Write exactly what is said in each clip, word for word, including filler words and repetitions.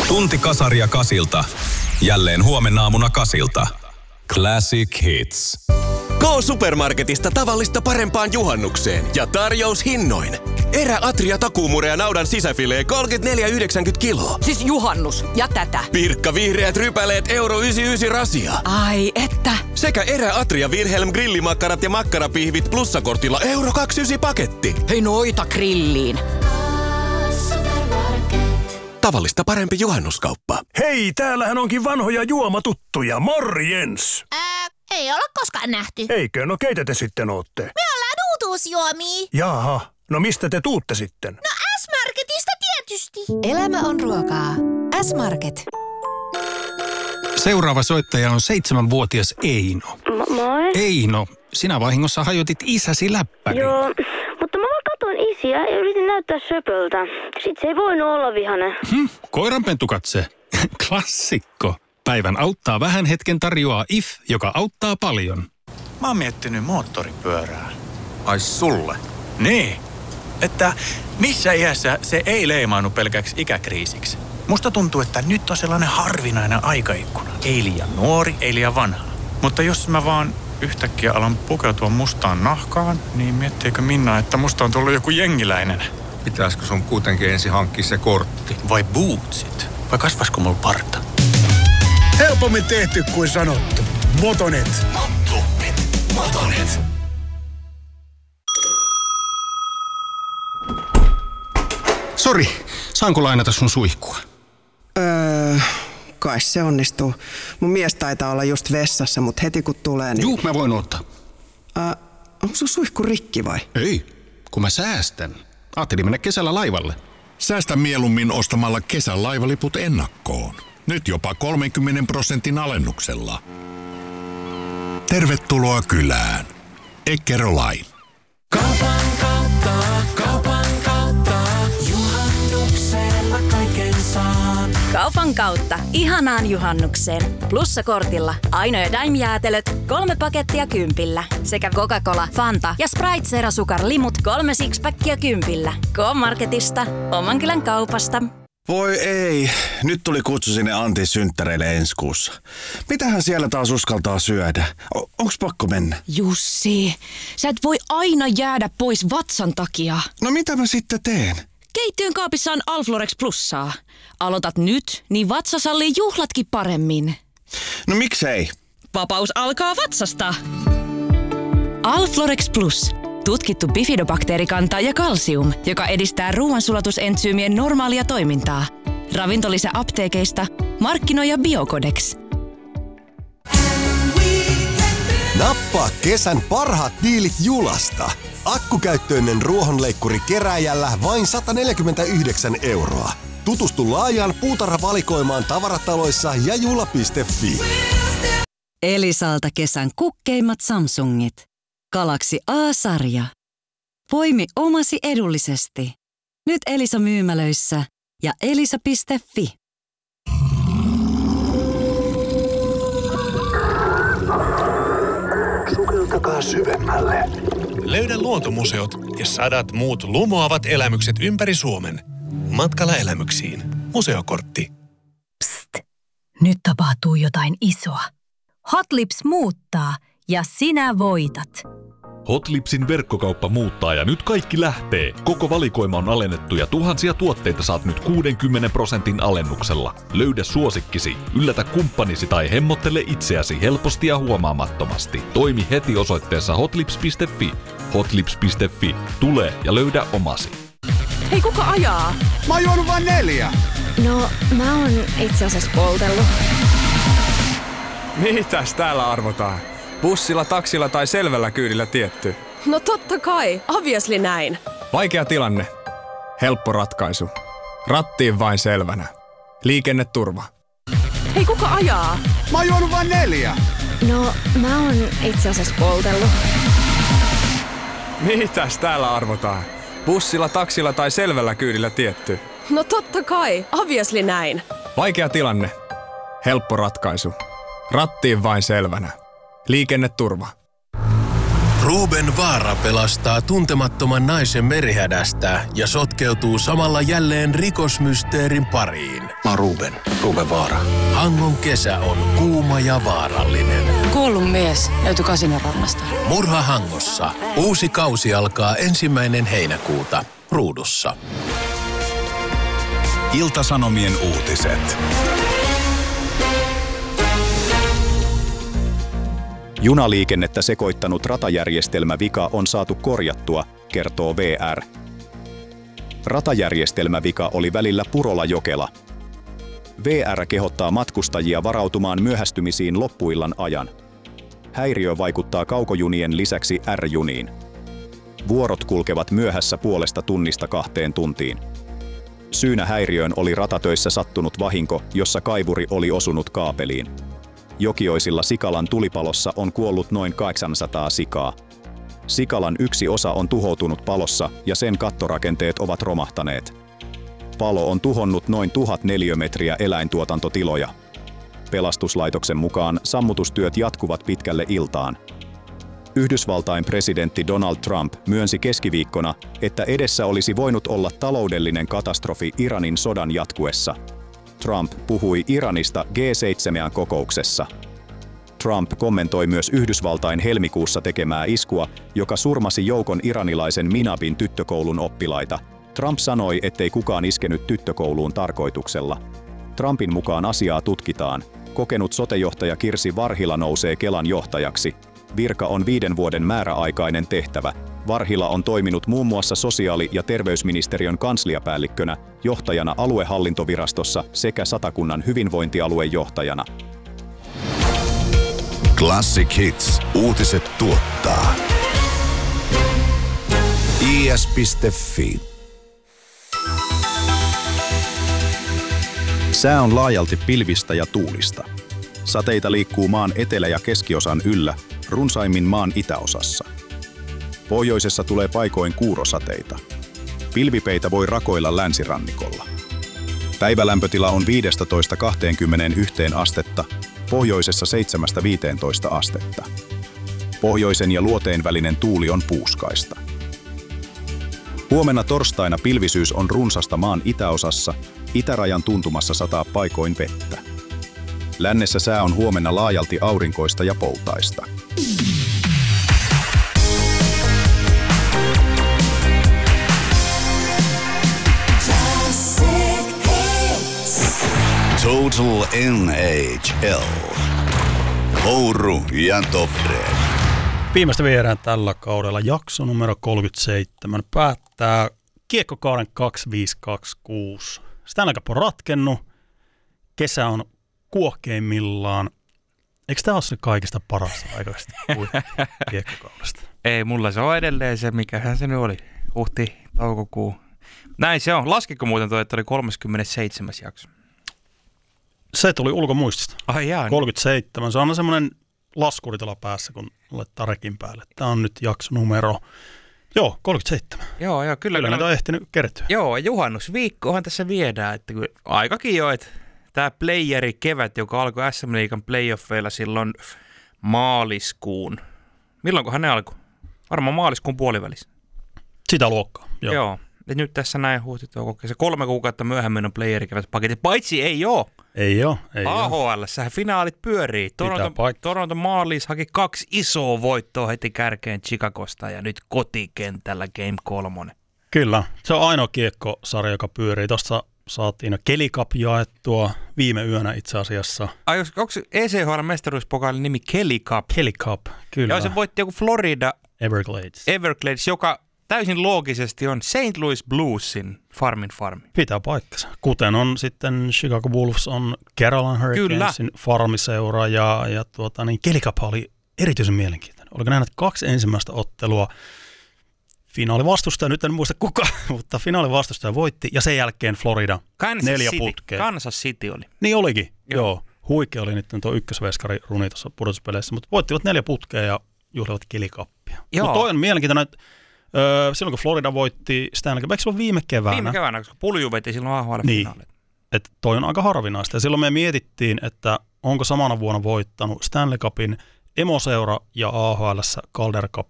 Tunti kasaria kasilta. Jälleen huomenna aamuna kasilta. Classic Hits. Go-supermarketista tavallista parempaan juhannukseen ja tarjous hinnoin. Erä Atria takuumurea naudan sisäfilee kolmekymmentäneljä yhdeksänkymmentä kiloa. Siis juhannus ja tätä. Pirkka vihreät rypäleet euro yhdeksänkymmentäyhdeksän rasia. Ai että. Sekä Erä Atria Wilhelm grillimakkarat ja makkarapihvit plussakortilla euro kaksikymmentäyhdeksän paketti. Hei noita grilliin. Tavallista parempi juhannuskauppa. Hei, täällähän onkin vanhoja juomatuttuja. Morjens! Ää, ei olla koskaan nähty. Eikö? No keitä te sitten ootte? Me ollaan uutuusjuomia. Jaha, no mistä te tuutte sitten? No S-Marketista tietysti. Elämä on ruokaa. S-Market. Seuraava soittaja on seitsemänvuotias Eino. M- moi. Eino, sinä vahingossa hajotit isäsi läppärin. Joo, mutta mä vaan katoin isiä ja yritin näyttää söpöltä. Sit se ei voinut olla vihainen. Hm, koiranpentukatse. Klassikko. Päivän auttaa vähän hetken tarjoaa I F, joka auttaa paljon. Mä oon miettinyt moottoripyörää. Ai sulle? Niin, että missä iässä se ei leimaannu pelkäksi ikäkriisiksi. Musta tuntuu, että nyt on sellainen harvinainen aikaikkuna. Ei liian nuori, ei liian vanha. Mutta jos mä vaan yhtäkkiä alan pukeutua mustaan nahkaan, niin miettiikö Minna, että musta on tullut joku jengiläinen? Pitäisikö sun kuitenkin ensin hankkia se kortti? Vai bootsit? Vai kasvaisiko mulla parta? Helpommin tehty kuin sanottu. Motonet. Motonet. Motonet. Sori, saanko lainata sun suihkua? Öö, kai se onnistuu. Mun mies taitaa olla just vessassa, mutta heti kun tulee niin... Juu, mä voin ottaa. Öö, onko sun suihku rikki vai? Ei, kun mä säästän. Ajattelin mennä kesällä laivalle. Säästä mieluummin ostamalla kesän laivaliput ennakkoon. Nyt jopa kolmenkymmenen prosentin alennuksella. Tervetuloa kylään. Eckerö Line. Kaupan kautta, kaupan kautta, juhannuksella kaiken saan. Kaupan kautta, ihanaan juhannukseen. Plussakortilla Aino ja Daim-jäätelöt, kolme pakettia kympillä. Sekä Coca-Cola, Fanta ja Sprite Zero Sukar limut kolme sixpackia kympillä. K-Marketista, oman kylän kaupasta. Voi ei, nyt tuli kutsu sinne Antin synttäreille ensi kuussa. Mitähän siellä taas uskaltaa syödä? O- onks pakko mennä? Jussi, sä et voi aina jäädä pois vatsan takia. No mitä mä sitten teen? Keittiön kaapissa on Alflorex Plussaa. Aloitat nyt, niin vatsa sallii juhlatkin paremmin. No miksei? Vapaus alkaa vatsasta. Alflorex Plus. Tutkittu bifidobakteerikanta ja kalsium, joka edistää ruoansulatusentsyymien normaalia toimintaa. Ravintolisä apteekeista, markkinoija Biocodex. Nappaa kesän parhaat diilit Julasta. Akkukäyttöinen ruohonleikkuri kerääjällä vain sata neljäkymmentäyhdeksän euroa. Tutustu laajaan puutarhavalikoimaan tavarataloissa ja jula piste fi. Elisalta kesän kukkeimmat Samsungit. Galaxy A-sarja. Poimi omasi edullisesti. Nyt Elisa myymälöissä ja elisa piste fi. Sukeltakaa syvemmälle. Löydä luontomuseot ja sadat muut lumoavat elämykset ympäri Suomen. Matkalla elämyksiin. Museokortti. Psst. Nyt tapahtuu jotain isoa. Hot Lips muuttaa ja sinä voitat. Hotlipsin verkkokauppa muuttaa ja nyt kaikki lähtee. Koko valikoima on alennettu ja tuhansia tuotteita saat nyt kuudenkymmenen prosentin alennuksella. Löydä suosikkisi, yllätä kumppanisi tai hemmottele itseäsi helposti ja huomaamattomasti. Toimi heti osoitteessa hotlips piste fi. hotlips piste fi. Tule ja löydä omasi. Hei, kuka ajaa? Mä oon juonut vain neljä. No, mä oon itse asiassa poltellut. Mitäs täällä arvotaan? Bussilla, taksilla tai selvällä kyydillä tietty? No totta kai, obviously näin. Vaikea tilanne. Helppo ratkaisu. Rattiin vain selvänä. Liikenneturva. Hei, kuka ajaa? Mä oon juonut vain neljä. No, mä oon itse asiassa poltellut. Mitäs täällä arvotaan? Bussilla, taksilla tai selvällä kyydillä tietty? No totta kai, obviously näin. Vaikea tilanne. Helppo ratkaisu. Rattiin vain selvänä. Liikenneturva. Ruben Vaara pelastaa tuntemattoman naisen merihädästä ja sotkeutuu samalla jälleen rikosmysteerin pariin. Mä oon Ruben, Ruben Vaara. Hangon kesä on kuuma ja vaarallinen. Kuollut mies löytyi Kasinorannasta. Murha Hangossa. Uusi kausi alkaa ensimmäinen heinäkuuta Ruudussa. Ilta-Sanomien uutiset. Junaliikennettä sekoittanut ratajärjestelmävika on saatu korjattua, kertoo V R. Ratajärjestelmävika oli välillä Purola-Jokela. V R kehottaa matkustajia varautumaan myöhästymisiin loppuillan ajan. Häiriö vaikuttaa kaukojunien lisäksi R-juniin. Vuorot kulkevat myöhässä puolesta tunnista kahteen tuntiin. Syynä häiriöön oli ratatöissä sattunut vahinko, jossa kaivuri oli osunut kaapeliin. Jokioisilla Sikalan tulipalossa on kuollut noin kahdeksansataa sikaa. Sikalan yksi osa on tuhoutunut palossa ja sen kattorakenteet ovat romahtaneet. Palo on tuhonnut noin tuhat neliömetriä eläintuotantotiloja. Pelastuslaitoksen mukaan sammutustyöt jatkuvat pitkälle iltaan. Yhdysvaltain presidentti Donald Trump myönsi keskiviikkona, että edessä olisi voinut olla taloudellinen katastrofi Iranin sodan jatkuessa. Trump puhui Iranista G seitsemän -kokouksessa. Trump kommentoi myös Yhdysvaltain helmikuussa tekemää iskua, joka surmasi joukon iranilaisen Minabin tyttökoulun oppilaita. Trump sanoi, ettei kukaan iskenyt tyttökouluun tarkoituksella. Trumpin mukaan asiaa tutkitaan. Kokenut sotejohtaja Kirsi Varhila nousee Kelan johtajaksi. Virka on viiden vuoden määräaikainen tehtävä. Varhila on toiminut muun muassa sosiaali- ja terveysministeriön kansliapäällikkönä, johtajana aluehallintovirastossa sekä Satakunnan hyvinvointialueen johtajana. Classic Hits. Uutiset tuottaa I S piste Fi. Sää on laajalti pilvistä ja tuulista. Sateita liikkuu maan etelä- ja keskiosan yllä, runsaimmin maan itäosassa. Pohjoisessa tulee paikoin kuurosateita. Pilvipeitä voi rakoilla länsirannikolla. Päivälämpötila on viisitoista kaksikymmentäyksi astetta, pohjoisessa seitsemästä viiteentoista astetta. Pohjoisen ja luoteen välinen tuuli on puuskaista. Huomenna torstaina pilvisyys on runsasta maan itäosassa, itärajan tuntumassa sataa paikoin vettä. Lännessä sää on huomenna laajalti aurinkoista ja poutaista. Total N H L. Ouru ja Tofred. Viimeistä vierään tällä kaudella jakso numero kolmekymmentäseitsemän päättää kiekkokauden kaksikymmentäviisi kaksikymmentäkuusi. Stanley Cup on ratkennut. Kesä on kuohkeimmillaan. Eikö tämä ole se kaikista parasta aikaisesti kiekkokaudesta? Ei, mulla se on edelleen se, mikähän se nyt oli. Huhti, toukokuu. Näin se on. Laskiko muuten toi, että oli kolmaskymmenesseitsemäs jakso? Se tuli ulkomuistista. Ai jaa. kolmekymmentäseitsemän. Se on semmoinen laskuritila päässä, kun laittaa rekin päälle. Tämä on nyt jakso numero, joo, kolmekymmentäseitsemän. Joo, joo, kyllä. Kyllä näitä on ehtinyt kertyä. Joo, juhannusviikkohan tässä viedään. Että aikakin jo, että tämä playeri kevät, joka alkoi S M-liigan playoffeilla silloin maaliskuun. Milloinkohan ne alkoi? Varmaan maaliskuun puolivälissä. Sitä luokkaa, joo. Joo. Ja nyt tässä näin huhtitoukossa. Se kolme kuukautta myöhemmin on playeri kevät paketit. Paitsi ei oo. Ei oo. Ei A H L:ssähän finaalit pyörii. Toronto, Toronto Marlies haki kaksi isoa voittoa heti kärkeen Chicagosta ja nyt kotikentällä game kolmonen. Kyllä. Se on ainoa kiekkosarja, joka pyörii. Tuossa saatiin Kelly Cup jaettua viime yönä itse asiassa. Ai, onko E C H L-mestaruuspokaalin nimi Kelly Cup? Kelly Cup, kyllä. Joo, se voitti joku Florida Everglades. Everglades, joka täysin loogisesti on Saint Louis Bluesin farmin farmi. Pitää paikkansa. Kuten on sitten Chicago Wolves on Carolina Hurricanesin farmiseura ja, ja tuota, niin Kelly Cup oli erityisen mielenkiintoinen. Oliko näin, että kaksi ensimmäistä ottelua finaalivastustaja, nyt en muista kuka, mutta finaalivastustaja voitti ja sen jälkeen Florida Kansas neljä City. putkea. Kansas City oli. Niin olikin, joo. joo. Huikea oli nyt tuo ykkösveskari runi tuossa pudotuspeleissä, mutta voittivat neljä putkea ja juhlivat Kelly Cupia. Mutta toi on mielenkiintoinen, että öö, silloin kun Florida voitti Stanley Cup, eikö se ole viime keväänä? Viime keväänä, koska Pulju veti silloin A H L-finaalit. Niin, että toi on aika harvinaista. Ja silloin me mietittiin, että onko samana vuonna voittanut Stanley Cupin emoseura ja A H L:ssä Calder Cupin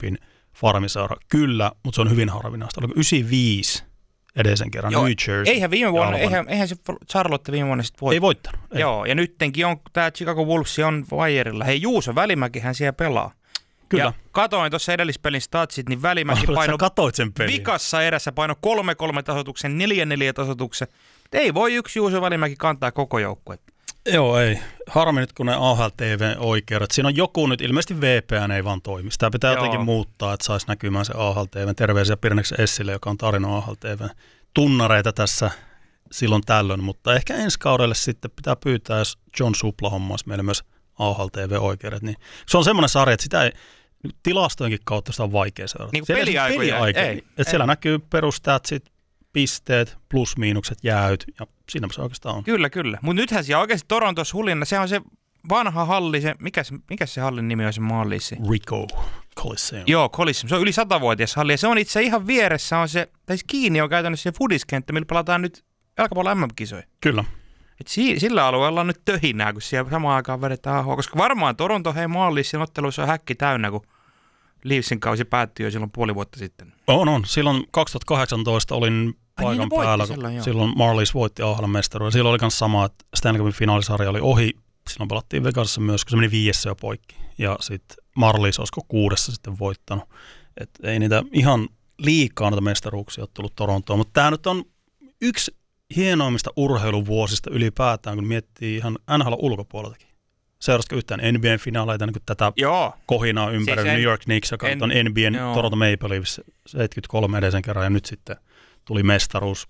farmiseura. Kyllä, mutta se on hyvin harvinaista. Oliko yhdeksänkymmentäviisi edellisen kerran Joo, New Jersey? Eihän viime vuonna, eihän, eihän se Charlotte viime vuonna sitten voittanut. Ei voittanut. Ei. Joo, ja nyttenkin on tämä Chicago Wolves on Wireilla. Hei, Juuso Välimäkihän siellä pelaa. Kyllä. Ja katoin tuossa edellispelin statsit, niin Välimäki Olet, paino sen pelin. vikassa erässä paino kolme kolme tasoituksen, neljä neljä tasoituksen. Ei voi yksi Juuso Välimäki kantaa koko joukkuetta. Joo, ei. Harmi nyt, kun ne A H L T V-oikeudet. Siinä on joku nyt, ilmeisesti V P N ei vaan toimi. Sitä pitää Joo. jotenkin muuttaa, että saisi näkymään se A H L T V. Terveisiä Pirneksen Essille, joka on tarina A H L T V. Tunnareita tässä silloin tällöin, mutta ehkä ensi kaudelle sitten pitää pyytää, jos John Supla hommaisi meille myös A H L T V-oikeudet. Niin se on semmoinen sarja, että sitä ei tilastojenkin kautta sitä on vaikea seurata. Niin kuin peliaikoja. Peliaikoja. Ei, että ei. Siellä näkyy perustatsit, pisteet, plus-miinukset, jäähyt ja siinä se oikeastaan on. Kyllä, kyllä. Mutta nythän siellä oikeasti Torontossa huljana, se on se vanha halli, se, mikä, se, mikä se hallin nimi on se maallissi? Rico Coliseum. Joo, Coliseum. Se on yli satavuotias halli ja se on itse ihan vieressä on se, tai kiinni on käytännössä se fudiskenttä, millä pelataan nyt jalkapallon M M-kisoja. Kyllä. Et si- sillä alueella on nyt töhinää, kun siellä samaan aikaan vedetään ahoa, koska varmaan Toronto hei maallissin otteluissa on häkki täynnä, kun Leafsin kausi päättyi jo silloin puoli vuotta sitten. On, on. Silloin kaksituhattakahdeksantoista olin paikan Ai, päällä, kun silloin, silloin Marlies voitti A H L-mestaruuden. Silloin oli myös sama, että Stanley Cupin finaalisarja oli ohi. Silloin pelattiin Vegasissa myös, kun se meni viidessä jo poikki. Ja sitten Marlies olisiko kuudessa sitten voittanut. Et ei niitä ihan liikaa näitä mestaruuksia ole tullut Torontoon. Mutta tämä nyt on yksi hienoimmista urheiluvuosista ylipäätään, kun miettii ihan N H L ulkopuoleltakin. Seurasiko yhtään N B A-finaaleita, niin kuin tätä joo. kohinaa ympäri siis New York Knicks, joka en, on N B A joo. Toronto Maple Leafs seitsemänkymmentäkolme edellisen kerran, ja nyt sitten tuli mestaruus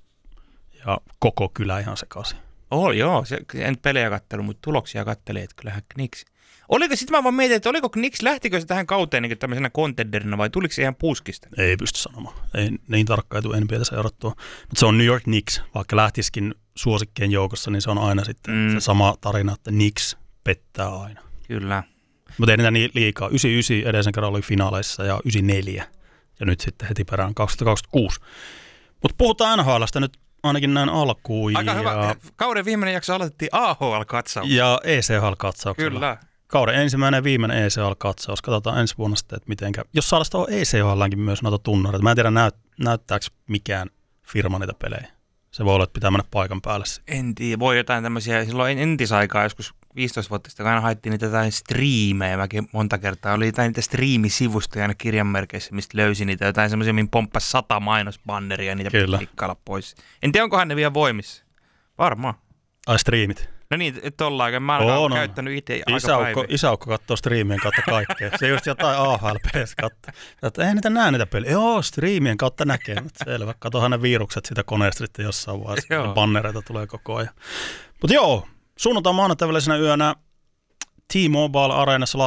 ja koko kylä ihan sekaisin. Oh, joo, se, en pelejä kattelu, mutta tuloksia kattelin, että kyllähän Knicks. Oliko, sitten mä vaan mietin, että oliko Knicks, lähtikö se tähän kauteen niin tämmöisenä contenderina vai tuliko se ihan puskista? Ei pysty sanomaan. Ei niin tarkkaan ei tule N B A:tä seurattua. Mutta se on New York Knicks, vaikka lähtisikin suosikkien joukossa, niin se on aina sitten mm. se sama tarina, että Knicks pettää aina. Kyllä. Mutta ei niitä niin liikaa. yhdeksänkymmentäyhdeksän edellisen kerran oli finaaleissa ja yhdeksänkymmentäneljä. Ja nyt sitten heti perään kaksituhattakaksikymmentäkuusi. Mutta puhutaan N H L:stä nyt ainakin näin alkuun. Aika ja hyvä. Kauden viimeinen jakso aloitettiin A H L-katsaus. Ja E C H-katsauksella. Kyllä. Kauden ensimmäinen ja viimeinen E C H-katsaus. Katsotaan ensi vuonna sitten, että mitenkä. Jos saadaan tuohon E C H:lläänkin myös noita tunnareita. Mä en tiedä, näyt, näyttääkö mikään firma niitä pelejä. Se voi olla, että pitää mennä paikan päälle. En tiedä. Voi jotain tämmöisiä. Silloin entisaikaa joskus viisitoista vuotta sitten, kun aina haettiin niitä jotain striimejä. Mäkin monta kertaa oli jotain niitä striimisivustoja aina kirjanmerkeissä, mistä löysin niitä. Jotain semmoisia, mihin pomppasi sata mainosbanneria ja niitä piti klikkailla pois. En tiedä, onkohan ne vielä voimissa. Varmaan. Ai striimit? No niin, että ollaan. Mä olen oh, käyttänyt itse aika Isäukko, isäukko katsoo striimien kautta kaikkea. Se just jotain A H L-pelissä katsoo. Että eihän niitä näe niitä peliä. Joo, striimien kautta näkee. Selvä. Katohan ne virukset sitä koneesta sitten jossain vaiheessa. Bannereita tulee koko ajan. Mutta joo, sunnuntai maanantai välisenä yönä T-Mobile Areenassa